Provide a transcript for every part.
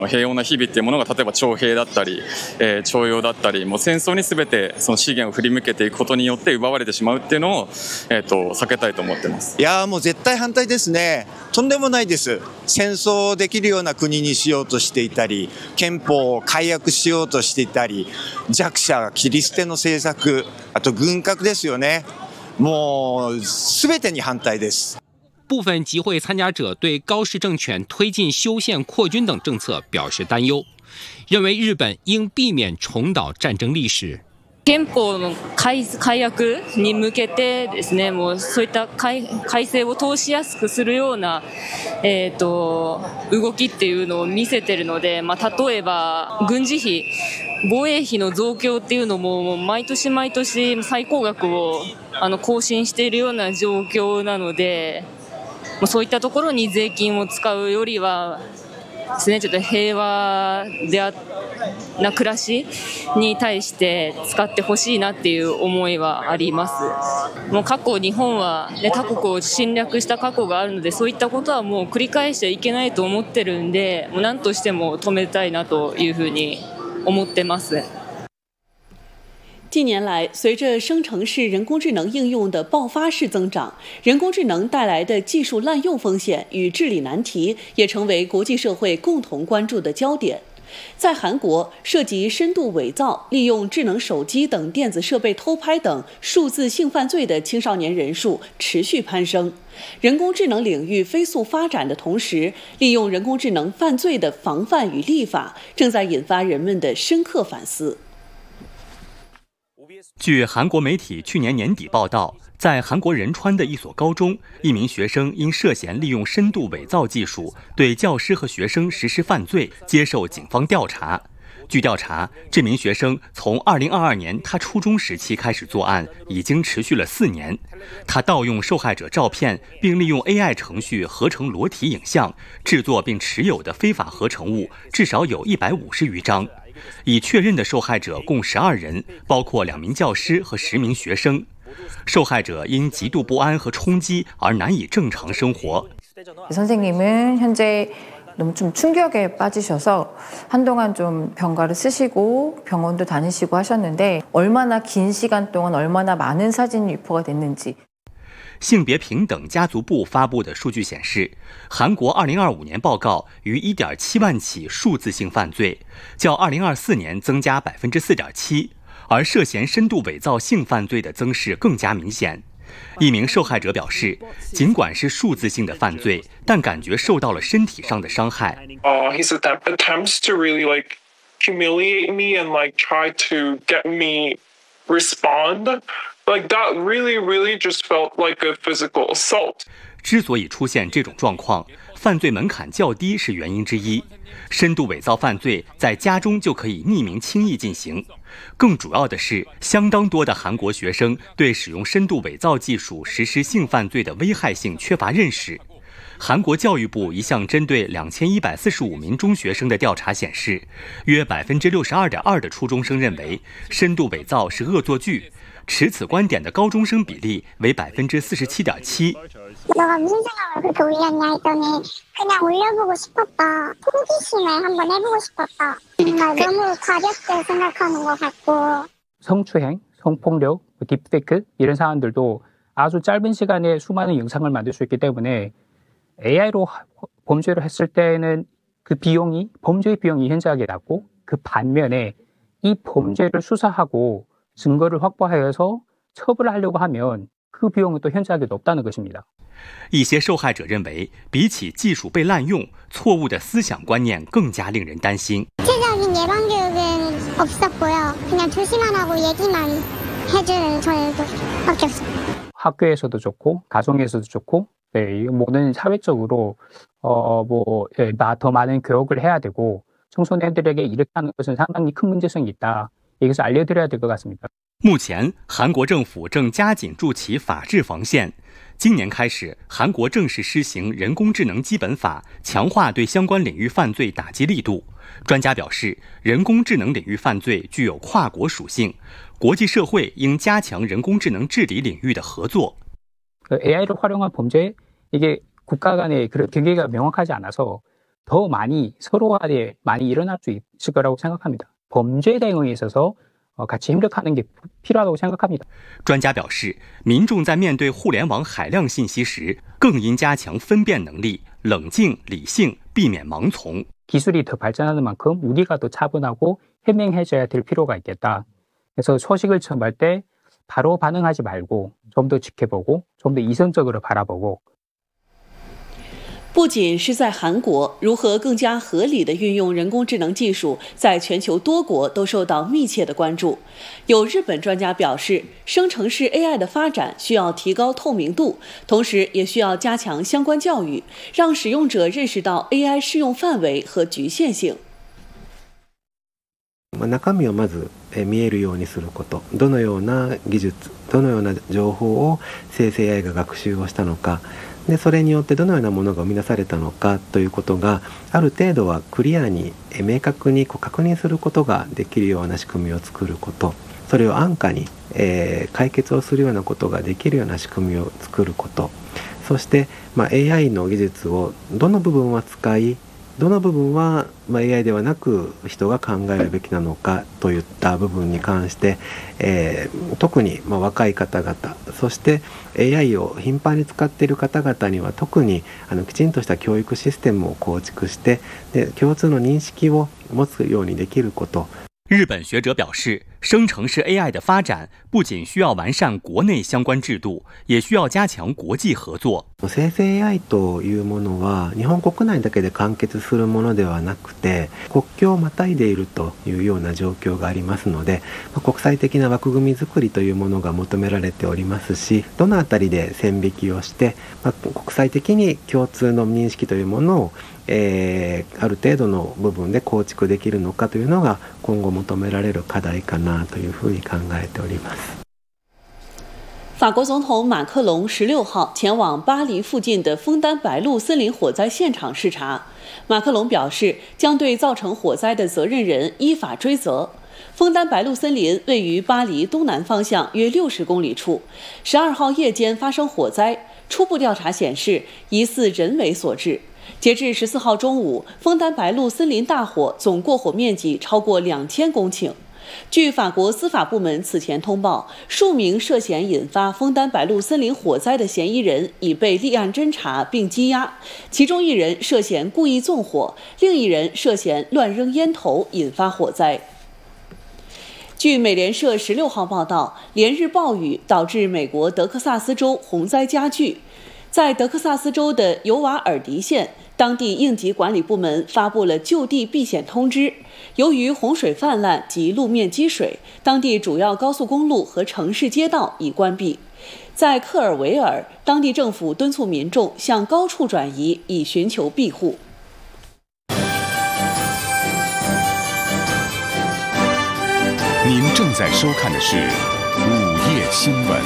平穏な日々っていうものが例えば徴兵だったり、徴用だったり、もう戦争に全てその資源を振り向けていくことによって奪われてしまうっていうのを、避けたいと思ってます。 いやもう絶対反対ですね。とんでもないです。戦争できるような国にしようとしていたり、憲法を改悪しようとしていたり、弱者切り捨ての政策、あと軍拡ですよね。もう全てに反対です。 部分集会参加者对高市政权推进修宪扩军等政策表示担忧，认为日本应避免重蹈战争历史。 憲法の改悪に向けてですね、もうそういった改正を通しやすくするような、動きっていうのを見せているので、例えば軍事費、防衛費の増強っていうのも毎年毎年最高額を更新しているような状況なので、そういったところに税金を使うよりはですね、ちょっと平和な暮らしに対して使ってほしいなっていう思いはあります。もう過去日本は、他国を侵略した過去があるので、そういったことはもう繰り返しちゃいけないと思ってるんで、もう何としても止めたいなというふうに思ってます。 近年来，随着生成式人工智能应用的爆发式增长，人工智能带来的技术滥用风险与治理难题也成为国际社会共同关注的焦点。在韩国，涉及深度伪造、利用智能手机等电子设备偷拍等数字性犯罪的青少年人数持续攀升。人工智能领域飞速发展的同时，利用人工智能犯罪的防范与立法正在引发人们的深刻反思。 据韩国媒体去年年底报道，在韩国仁川的一所高中，一名学生因涉嫌利用深度伪造技术对教师和学生实施犯罪，接受警方调查。据调查，这名学生从2022年他初中时期开始作案，已经持续了4年。他盗用受害者照片，并利用 AI 程序合成裸体影像，制作并持有的非法合成物至少有150余张。已确认的受害者共12人，包括2名教师和10名学生。受害者因极度不安和冲击而难以正常生活。 선생님은 현재 너무 좀 충격에 빠지셔서 한동안 좀 병가를 쓰시고 병원도 다니시고 하셨는데 얼마나 긴 시간 동안 얼마나 많은 사진이 유포가 됐는지。 性别平等家族部发布的数据显示，韩国2025年报告逾1.7万起数字性犯罪，较2024年增加4.7%，而涉嫌深度伪造性犯罪的增势更加明显。一名受害者表示，尽管是数字性的犯罪，但感觉受到了身体上的伤害。 His attempts to really humiliate me and try to get me respond. That really just felt like a physical assault. 之所以出现这种状况，犯罪门槛较低是原因之一。深度伪造犯罪在家中就可以匿名轻易进行。更主要的是，相当多的韩国学生对使用深度伪造技术实施性犯罪的危害性缺乏认识。韩国教育部一项针对2145名中学生的调查显示，约62.2%的初中生认为深度伪造是恶作剧。持此观点的高中生比例为47.7%。 너가 무슨 생각을 그렇게 올렸냐 했더니 그냥 올려보고 싶었다. 호기심에 한번 해보고 싶었다. 너무 가볍게 생각하는 것 같고. 성추행, 성폭력, 딥페이크 이런 사안들도 아주 짧은 시간에 수많은 영상을 만들 수 있기 때문에 AI로 범죄를 했을 때는 그 비용이 범죄의 비용이 현저하게 낮고 그 반면에 이 범죄를 수사하고 증거를 확보하여서 처벌을 하려고 하면 그 비용은 또 현저하게 높다는 것입니다. 一些受害者认为，比起技术被滥用，错误的思想观念更加令人担心。 구체적인 예방 교육은 없었고요. 그냥 조심만 하고 얘기만 해주는 저희밖에 없어요. 학교에서도 좋고 가정에서도 좋고 모든 사회적으로 더 많은 교육을 해야 되고 청소년들에게 이렇게 하는 것은 상당히 큰 문제성이 있다. 이것을 알려드려야 될 것 같습니다. 目前，韩国政府正加紧筑起法治防线。今年开始，韩国正式施行人工智能基本法，强化对相关领域犯罪打击力度。专家表示，人工智能领域犯罪具有跨国属性，国际社会应加强人工智能治理领域的合作。 AI를 활용한 범죄, 이게 국가 간의 그런 경계가 명확하지 않아서 더 많이 서로 간에 많이 일어날 수 있을 거라고 생각합니다. 범죄 대응에 있어서 같이 협력하는 게 필요하다고 생각합니다. 专家表示，民众在面对互联网海量信息时，更应加强分辨能力，冷静理性，避免盲从。 기술이 더 발전하는 만큼 우리가 더 차분하고 현명해져야 될 필요가 있겠다. 그래서 소식을 접할 때 바로 반응하지 말고 좀 더 지켜보고 좀 더 이성적으로 바라보고. 不仅是在韩国，如何更加合理地运用人工智能技术，在全球多国都受到密切的关注。有日本专家表示，生成式 AI 的发展需要提高透明度，同时也需要加强相关教育，让使用者认识到 AI 适用范围和局限性。 中身をまず見えるようにすること、どのような技術、どのような情報を生成 AI が学習をしたのか。でそれによってどのようなものが生み出されたのかということがある程度はクリアに明確に確認することができるような仕組みを作ること、それを安価に、解決をするようなことができるような仕組みを作ること、そして、AI の技術をどの部分は使い、どの部分は、AI ではなく人が考えるべきなのかといった部分に関して、特に、若い方々、そして AI を頻繁に使っている方々には特にきちんとした教育システムを構築してで共通の認識を持つようにできること。 日本学者表示，生成式 AI 的发展不仅需要完善国内相关制度，也需要加強国際合作。 生成 AI というものは日本国内だけで完結するものではなくて、国境をまたいでいるというような状況がありますので、国際的な枠組み作りというものが求められておりますし、どのあたりで線引きをして、国際的に共通の認識というものをある程度の部分で構築できるのかというのが今後求められる課題かなというふうに考えております。 法国总统马克龙16号前往巴黎附近的枫丹白露森林火灾现场视察。马克龙表示，将对造成火灾的责任人依法追责。枫丹白露森林位于巴黎东南方向约60公里处。12号夜间发生火灾，初步调查显示疑似人为所致。截至14号中午，枫丹白露森林大火总过火面积超过2000公顷。据法国司法部门此前通报，数名涉嫌引发枫丹白露森林火灾的嫌疑人已被立案侦查并羁押，其中一人涉嫌故意纵火，另一人涉嫌乱扔烟头引发火灾。据美联社16号报道，连日暴雨导致美国德克萨斯州洪灾加剧。在德克萨斯州的尤瓦尔迪县，当地应急管理部门发布了就地避险通知。由于洪水泛滥及路面积水，当地主要高速公路和城市街道已关闭。在克尔维尔，当地政府敦促民众向高处转移，以寻求庇护。 您正在收看的是午夜新闻。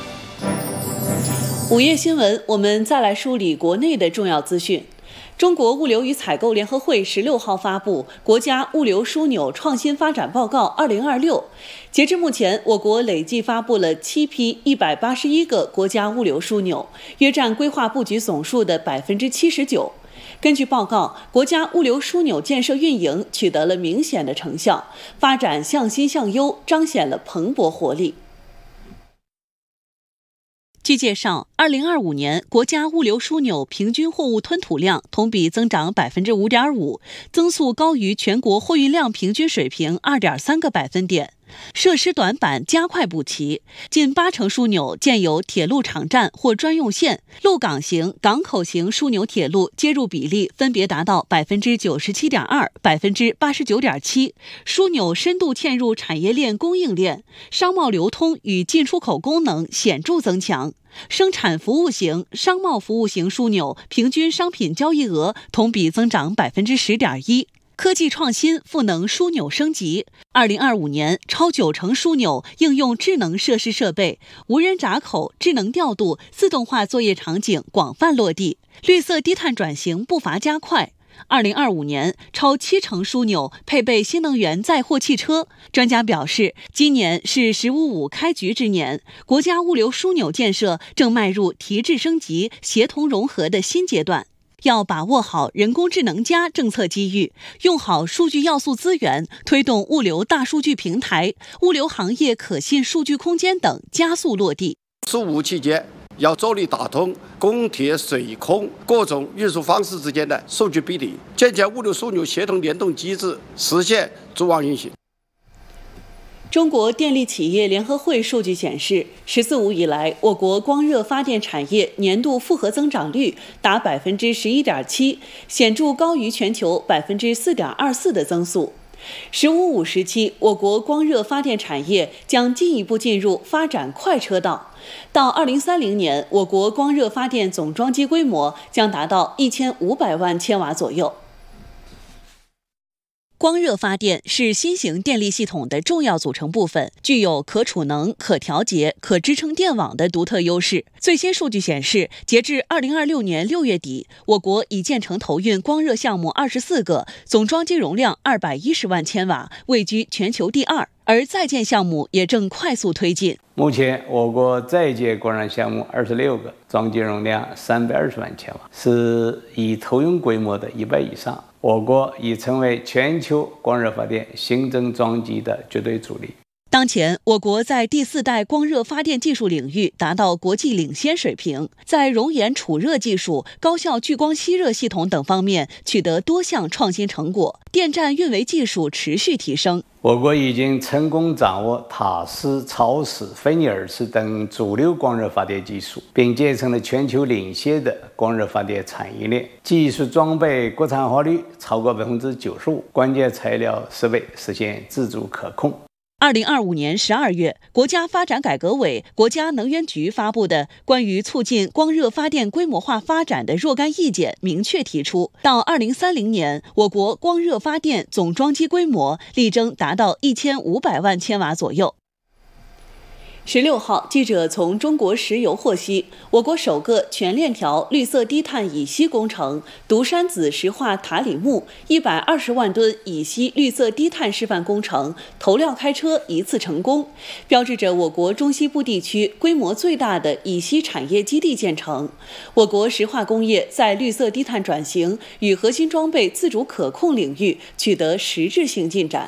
午夜新闻，我们再来梳理国内的重要资讯。中国物流与采购联合会16号发布《国家物流枢纽创新发展报告2026》。截至目前，我国累计发布了7批181个国家物流枢纽，约占规划布局总数的79%。根据报告，国家物流枢纽建设运营取得了明显的成效，发展向新向优，彰显了蓬勃活力。据介绍，2025年国家物流枢纽平均货物吞吐量同比增长5.5%，增速高于全国货运量平均水平2.3个百分点。设施短板加快补齐，近80%枢纽建有铁路场站或专用线，陆港型、港口型枢纽铁路接入比例分别达到97.2%、89.7%，枢纽深度嵌入产业链供应链，商贸流通与进出口功能显著增强。生产服务型、商贸服务型枢纽平均商品交易额同比增长10.1%。科技创新赋能枢纽升级。2025年，超90%枢纽应用智能设施设备，无人闸口、智能调度、自动化作业场景广泛落地，绿色低碳转型步伐加快。2025年，超70%枢纽配备新能源载货汽车。专家表示，今年是“十五五”开局之年，国家物流枢纽建设正迈入提质升级、协同融合的新阶段。 要把握好人工智能+政策机遇，用好数据要素资源，推动物流大数据平台、物流行业可信数据空间等加速落地。 十5期间，要着力打通公铁、水空各种运输方式之间的数据比例，建立物流枢纽协同联动机制，实现组网运行。 中国电力企业联合会数据显示，“14五”以来，我国光热发电产业年度复合增长率达11.7%，显著高于全球4.24%的增速。“15五”时期，我国光热发电产业将进一步进入发展快车道。到2030年，我国光热发电总装机规模将达到1500万千瓦左右。光热发电是新型电力系统的重要组成部分，具有可储能、可调节、可支撑电网的独特优势。最新数据显示，截至2026年6月底，我国已建成投运光热项目24个，总装机容量210万千瓦，位居全球第2。而在建项目也正快速推进。 目前，我国在建光热项目26个，装机容量320万千瓦，是已投用规模的100以上。我国已成为全球光热发电新增装机的绝对主力。 当前，我国在第4代光热发电技术领域达到国际领先水平，在熔岩储热技术、高效聚光吸热系统等方面取得多项创新成果，电站运维技术持续提升。 我国已经成功掌握塔斯、超视、菲涅尔斯等主流光热发电技术，并建成了全球领先的光热发电产业链，技术装备国产化率超过95%，关键材料设备实现自主可控。 2025年12月，国家发展改革委、国家能源局发布的关于促进光热发电规模化发展的若干意见明确提出，到2030年，我国光热发电总装机规模力争达到1500万千瓦左右。16号，记者从中国石油获悉，我国首个全链条绿色低碳乙烯工程独山子石化塔里木120万吨乙烯绿色低碳示范工程投料开车一次成功，标志着我国中西部地区规模最大的乙烯产业基地建成。我国石化工业在绿色低碳转型与核心装备自主可控领域取得实质性进展。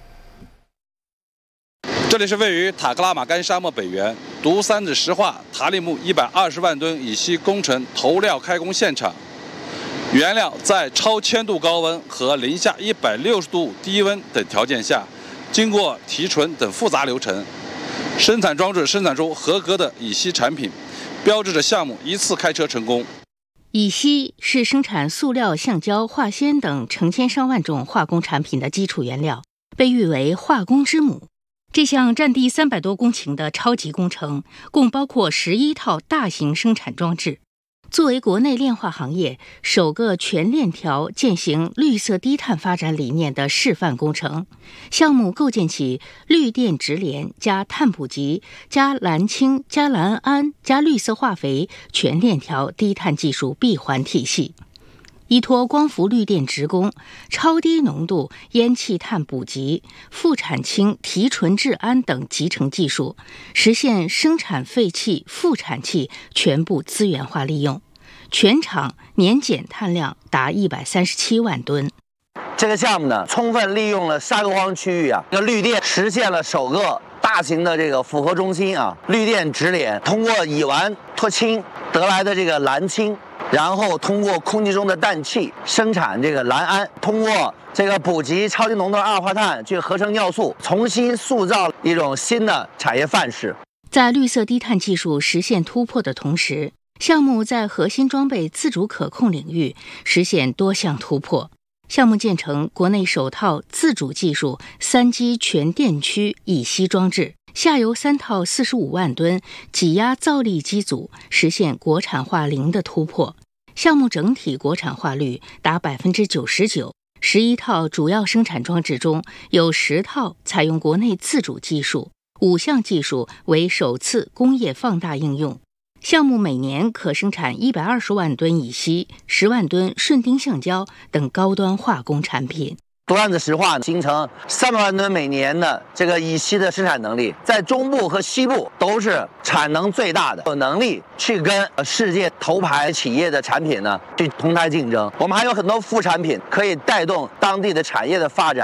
这里是位于塔克拉玛干沙漠北缘独山子石化塔里木120万吨乙烯工程投料开工现场，原料在超1000度高温和零下160度低温等条件下，经过提纯等复杂流程，生产装置生产出合格的乙烯产品，标志着项目一次开车成功。 乙烯是生产塑料、橡胶、化纤等成千上万种化工产品的基础原料，被誉为化工之母。这项占地300多公顷的超级工程，共包括11套大型生产装置。作为国内炼化行业首个全链条践行绿色低碳发展理念的示范工程，项目构建起绿电直联加碳捕集加蓝氢加蓝胺加绿色化肥全链条低碳技术闭环体系。依托光伏绿电直供、超低浓度烟气碳捕集、副产氢提纯制氨等集成技术，实现生产废气、副产气全部资源化利用，全厂年减碳量达137万吨。 这个项目呢，充分利用了沙沟荒区域这个绿电，实现了首个大型的这个复合中心绿电直联，通过乙烷脱氢得来的这个蓝氢。然后通过空气中的氮气生产这个蓝氨，通过这个捕集超低浓度二氧化碳去合成尿素，重新塑造一种新的产业范式。 在绿色低碳技术实现突破的同时，项目在核心装备自主可控领域实现多项突破。项目建成国内首套自主技术3机全电驱乙烯装置，下游3套45万吨挤压造粒机组，实现国产化零的突破。项目整体国产化率达99%，11套主要生产装置中有10套采用国内自主技术，5项技术为首次工业放大应用。项目每年可生产120万吨乙烯、10万吨顺丁橡胶等高端化工产品。 独揽子石化形成300万吨每年的这个乙烯的生产能力，在中部和西部都是产能最大的，有能力去跟世界头牌企业的产品呢去同台竞争。我们还有很多副产品可以带动当地的产业的发展。